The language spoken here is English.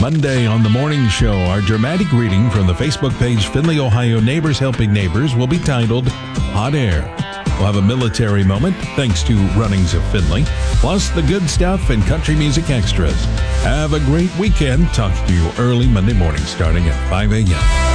Monday on the morning show, our dramatic reading from the Facebook page Findlay, Ohio Neighbors Helping Neighbors will be titled Hot Air. We'll have a military moment thanks to Runnings of Findlay, plus the good stuff and country music extras. Have a great weekend. Talk to you early Monday morning starting at 5 a.m.